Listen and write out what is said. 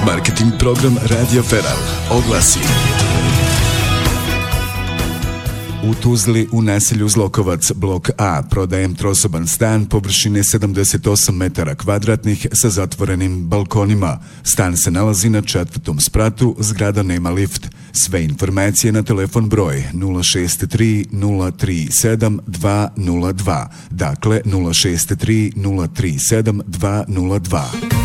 Marketing program Radio Feral. Oglasi. U Tuzli, u naselju Zlokovac, blok A, prodajem trosoban stan površine 78 metara kvadratnih sa zatvorenim balkonima. Stan se nalazi na 4. spratu, zgrada nema lift. Sve informacije na telefon broj 063 037 202. Dakle, 063 037 202.